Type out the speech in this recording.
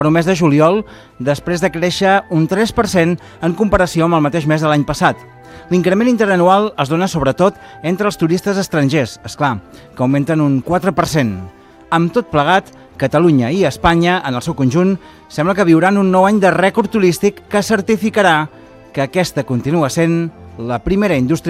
per un mes de juliol, després de créixer un 3% en comparació amb el mateix mes de l'any passat. L'increment interanual es dona sobretot entre els turistes estrangers, esclar, que augmenten un 4%. Amb tot plegat, Catalunya i Espanya, en el seu conjunt, sembla que viuran un nou any de rècord turístic que certificarà que aquesta continua sent la primera indústria